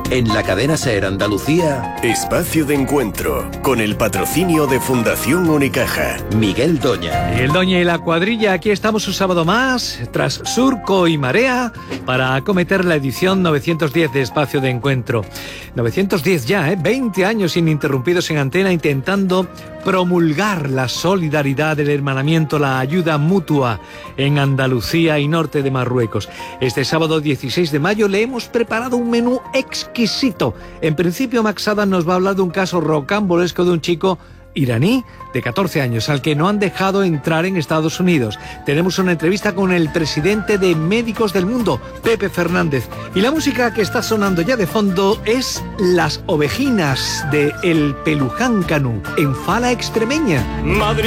En la cadena SER Andalucía, Espacio de Encuentro, con el patrocinio de Fundación Unicaja. Miguel Doña. Miguel Doña y la cuadrilla, aquí estamos un sábado más, tras surco y marea, para acometer la edición 910 de Espacio de Encuentro. 910 ya, 20 años ininterrumpidos en antena, intentando promulgar la solidaridad, el hermanamiento, la ayuda mutua en Andalucía y norte de Marruecos. Este sábado 16 de mayo le hemos preparado un menú exquisito. En principio, Max Adam nos va a hablar de un caso rocambolesco de un chico iraní de 14 años al que no han dejado entrar en Estados Unidos. Tenemos una entrevista con el presidente de Médicos del Mundo, Pepe Fernández. Y la música que está sonando ya de fondo es Las Ovejinas de El Peluján Canú, en Fala Extremeña. Madrid.